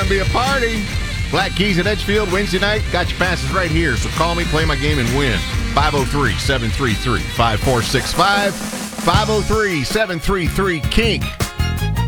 to be a party. Black Keys at Edgefield Wednesday night. Got your passes right here, so call me, play my game, and win. 503-733-5465. 503-733-KINK.